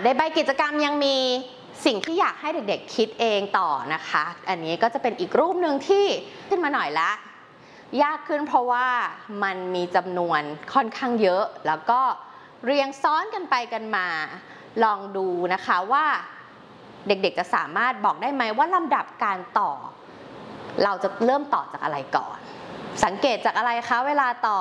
ในใบกิจกรรมยังมีสิ่งที่อยากให้เด็กๆคิดเองต่อนะคะอันนี้ก็จะเป็นอีกรูปหนึ่งที่ขึ้นมาหน่อยละยากขึ้นเพราะว่ามันมีจำนวนค่อนข้างเยอะแล้วก็เรียงซ้อนกันไปกันมาลองดูนะคะว่าเด็กๆจะสามารถบอกได้ไหมว่าลำดับการต่อเราจะเริ่มต่อจากอะไรก่อนสังเกตจากอะไรคะเวลาต่อ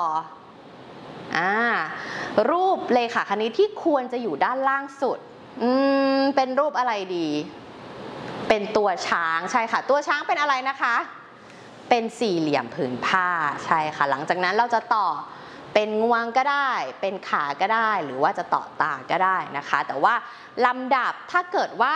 รูปเลขาคณิตที่ควรจะอยู่ด้านล่างสุดเป็นรูปอะไรดีเป็นตัวช้างใช่ค่ะตัวช้างเป็นอะไรนะคะเป็นสี่เหลี่ยมผืนผ้าใช่ค่ะหลังจากนั้นเราจะต่อเป็นงวงก็ได้เป็นขาก็ได้หรือว่าจะต่อตาก็ได้นะคะแต่ว่าลำดับถ้าเกิดว่า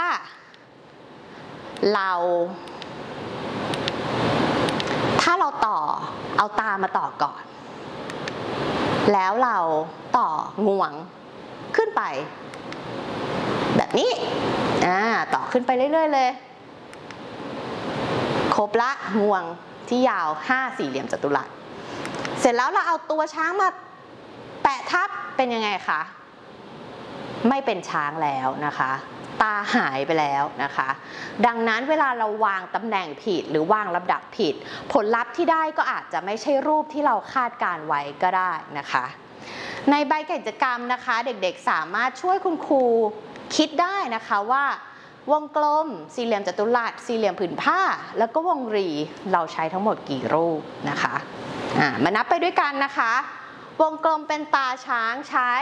ถ้าเราต่อเอาตามาต่อก่อนแล้วเราต่องวงขึ้นไปแบบนี้ต่อขึ้นไปเรื่อยๆเลยครบละงวงที่ยาว5สี่เหลี่ยมจัตุรัสเสร็จแล้วเราเอาตัวช้างมาแปะทับเป็นยังไงคะไม่เป็นช้างแล้วนะคะตาหายไปแล้วนะคะดังนั้นเวลาเราวางตำแหน่งผิดหรือวางลำดับผิดผลลัพธ์ที่ได้ก็อาจจะไม่ใช่รูปที่เราคาดการไว้ก็ได้นะคะในใบกิจกรรมนะคะเด็กๆสามารถช่วยคุณครูคิดได้นะคะว่าวงกลมสี่เหลี่ยมจัตุรัสสี่เหลี่ยมผืนผ้าแล้วก็วงรีเราใช้ทั้งหมดกี่รูปนะคะมานับไปด้วยกันนะคะวงกลมเป็นตาช้างใช้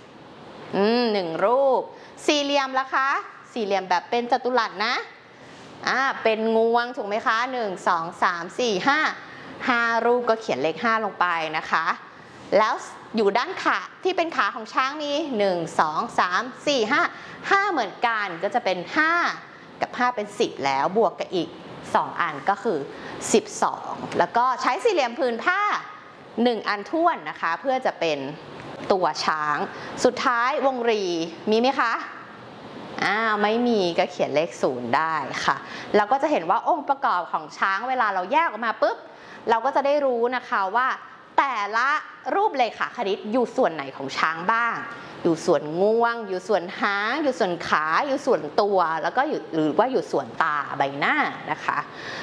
1รูปสี่เหลี่ยมละคะสี่เหลี่ยมแบบเป็นจัตุรัสนะเป็นงวงถูกไหมคะ1 2 3 4 5รูปก็เขียนเลข5ลงไปนะคะแล้วอยู่ด้านขาที่เป็นขาของช้างมี1 2 3 4 5เหมือนกันก็จะเป็น5กับ5เป็น10แล้วบวกกับอีก2อันก็คือ12แล้วก็ใช้สี่เหลี่ยมผืนผ้า1อันท้วนนะคะเพื่อจะเป็นตัวช้างสุดท้ายวงรีมีไหมคะไม่มีก็เขียนเลข0ได้ค่ะเราก็จะเห็นว่าองค์ประกอบของช้างเวลาเราแยกออกมาปุ๊บเราก็จะได้รู้นะคะว่าแต่ละรูปเลขาคณิตอยู่ส่วนไหนของช้างบ้างอยู่ส่วนงวงอยู่ส่วนหางอยู่ส่วนขาอยู่ส่วนตัวแล้วก็หรือว่าอยู่ส่วนตาใบหน้านะคะ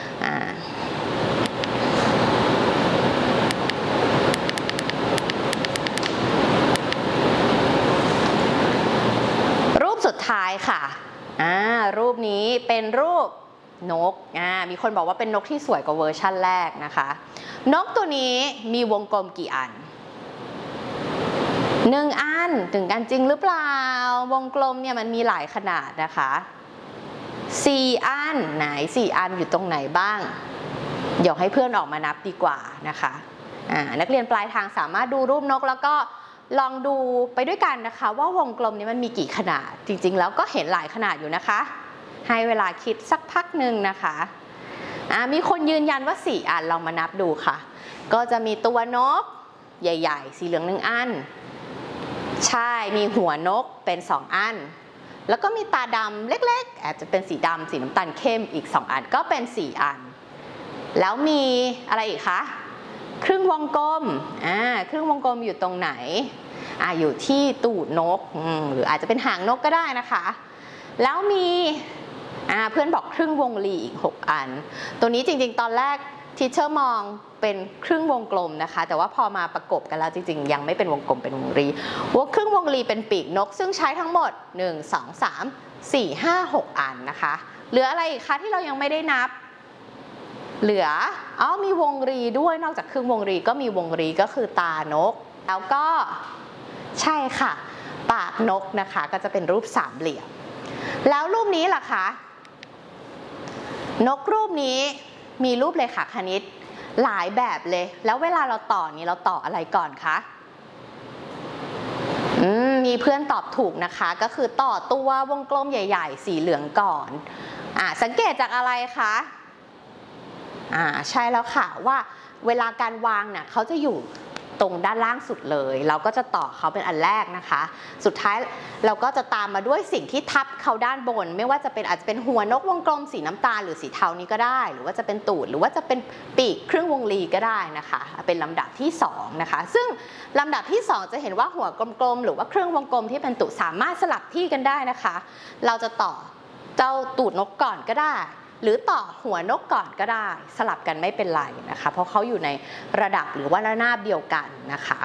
รูปสุดท้ายค่ะรูปนี้เป็นรูปนกมีคนบอกว่าเป็นนกที่สวยกว่าเวอร์ชั่นแรกนะคะนกตัวนี้มีวงกลมกี่อัน1อันถึงกันจริงหรือเปล่าวงกลมเนี่ยมันมีหลายขนาดนะคะ4อันไหน4อันอยู่ตรงไหนบ้างเดี๋ยวให้เพื่อนออกมานับดีกว่านะคะนักเรียนปลายทางสามารถดูรูปนกแล้วก็ลองดูไปด้วยกันนะคะว่าวงกลมนี้มันมีกี่ขนาดจริงๆแล้วก็เห็นหลายขนาดอยู่นะคะให้เวลาคิดสักพักหนึ่งนะคะมีคนยืนยันว่า4อันลองมานับดูค่ะก็จะมีตัวนกใหญ่ๆสีเหลือง1อันใช่มีหัวนกเป็น2อันแล้วก็มีตาดำเล็กๆอาจจะเป็นสีดำสีน้ำตาลเข้มอีก2อันก็เป็น4อันแล้วมีอะไรอีกคะครึ่งวงกลมครึ่งวงกลมอยู่ตรงไหนอยู่ที่ตูดนกหรืออาจจะเป็นหางนกก็ได้นะคะแล้วมีเพื่อนบอกครึ่งวงรีอีก6อันตัวนี้จริงๆตอนแรกทีเชอร์มองเป็นครึ่งวงกลมนะคะแต่ว่าพอมาประกบกันแล้วจริงๆยังไม่เป็นวงกลมเป็นวงรีครึ่งวงรีเป็นปีกนกซึ่งใช้ทั้งหมด1 2 3 4 5 6อันนะคะเหลืออะไรอีกคะที่เรายังไม่ได้นับเหลือมีวงรีด้วยนอกจากครึ่งวงรีก็มีวงรีก็คือตานกแล้วก็ใช่ค่ะปากนกนะคะก็จะเป็นรูปสามเหลี่ยมแล้วรูปนี้ล่ะคะนกรูปนี้มีรูปเลขาคณิตหลายแบบเลยแล้วเวลาเราต่อนี้เราต่ออะไรก่อนคะมีเพื่อนตอบถูกนะคะก็คือต่อตัววงกลมใหญ่ๆสีเหลืองก่อนสังเกตจากอะไรคะใช่แล้วค่ะว่าเวลาการวางเนี่ยเขาจะอยู่ตรงด้านล่างสุดเลยเราก็จะต่อเขาเป็นอันแรกนะคะสุดท้ายเราก็จะตามมาด้วยสิ่งที่ทับเขาด้านบนไม่ว่าจะเป็นอาจจะเป็นหัวนกวงกลมสีน้ำตาลหรือสีเทานี้ก็ได้หรือว่าจะเป็นตูดหรือว่าจะเป็นปีกครึ่งวงรีก็ได้นะคะเป็นลำดับที่2นะคะซึ่งลำดับที่2จะเห็นว่าหัวกลมๆหรือว่าครึ่งวงกลมที่เป็นตูดสามารถสลับที่กันได้นะคะเราจะต่อเจ้าตูดนกก่อนก็ได้หรือต่อหัวนกก่อนก็ได้สลับกันไม่เป็นไรนะคะเพราะเขาอยู่ในระดับหรือว่าระนาบเดียวกันนะคะ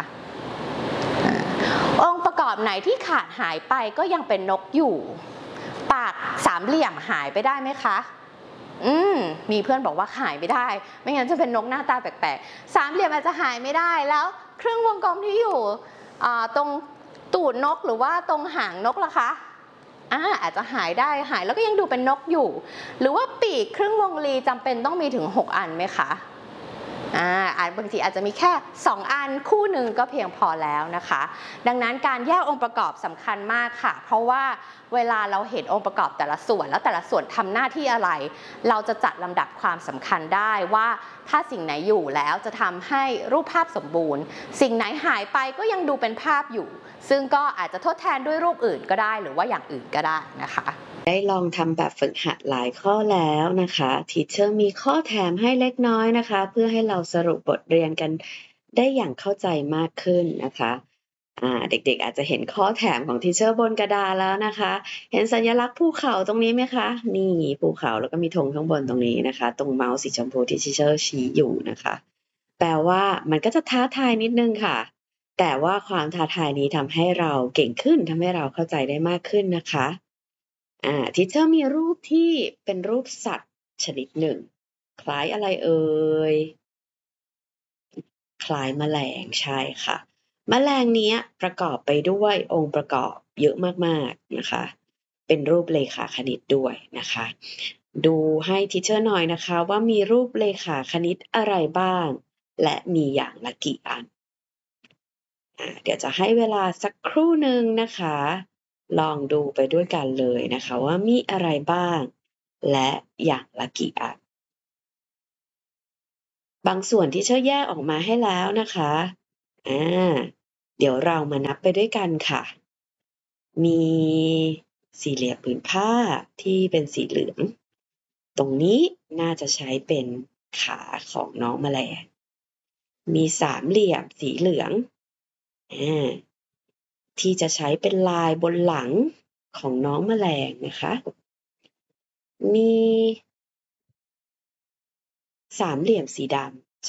องค์ประกอบไหนที่ขาดหายไปก็ยังเป็นนกอยู่ปากสามเหลี่ยมหายไปได้ไหมคะมีเพื่อนบอกว่าหายไม่ได้ไม่งั้นจะเป็นนกหน้าตาแปลกๆสามเหลี่ยมอาจจะหายไม่ได้แล้วครึ่งวงกลมที่อยู่ตรงตูดนกหรือว่าตรงหางนกล่ะคะอาจจะหายได้หายแล้วก็ยังดูเป็นนกอยู่หรือว่าปีกครึ่งวงรีจำเป็นต้องมีถึง6อันไหมคะบางทีอาจจะมีแค่2อันคู่หนึ่งก็เพียงพอแล้วนะคะดังนั้นการแยกองค์ประกอบสำคัญมากค่ะเพราะว่าเวลาเราเห็นองค์ประกอบแต่ละส่วนแล้วแต่ละส่วนทำหน้าที่อะไรเราจะจัดลำดับความสำคัญได้ว่าถ้าสิ่งไหนอยู่แล้วจะทำให้รูปภาพสมบูรณ์สิ่งไหนหายไปก็ยังดูเป็นภาพอยู่ซึ่งก็อาจจะทดแทนด้วยรูปอื่นก็ได้หรือว่าอย่างอื่นก็ได้นะคะได้ลองทำแบบฝึกหัดหลายข้อแล้วนะคะทีเชอร์มีข้อแถมให้เล็กน้อยนะคะเพื่อให้เราสรุปบทเรียนกันได้อย่างเข้าใจมากขึ้นนะคะเด็กๆอาจจะเห็นข้อแถมของทีเชอร์บนกระดาษแล้วนะคะเห็นสัญลักษณ์ภูเขาตรงนี้ไหมคะนี่ภูเขาแล้วก็มีธงข้างบนตรงนี้นะคะตรงเมาส์สีชมพูที่ทีเชอร์ชี้อยู่นะคะแปลว่ามันก็จะท้าทายนิดนึงค่ะแต่ว่าความท้าทายนี้ทำให้เราเก่งขึ้นทำให้เราเข้าใจได้มากขึ้นนะคะทีเชอร์มีรูปที่เป็นรูปสัตว์ชนิดหนึ่งคล้ายอะไรเอ่ยคล้ายแมลงใช่ค่ะแมลงนี้ประกอบไปด้วยองค์ประกอบเยอะมากๆนะคะเป็นรูปเลขาคณิตด้วยนะคะดูให้ทีเชอร์หน่อยนะคะว่ามีรูปเลขาคณิตอะไรบ้างและมีอย่างละกี่อันเดี๋ยวจะให้เวลาสักครู่หนึ่งนะคะลองดูไปด้วยกันเลยนะคะว่ามีอะไรบ้างและอย่างละกี่อันบางส่วนที่เชอร์แยกออกมาให้แล้วนะคะเดี๋ยวเรามานับไปด้วยกันค่ะมีสี่เหลี่ยมผืนผ้าที่เป็นสีเหลืองตรงนี้น่าจะใช้เป็นขาของน้องแมลงมีสามเหลี่ยมสีเหลืองที่จะใช้เป็นลายบนหลังของน้องแมลงนะคะมีสามเหลี่ยมสีด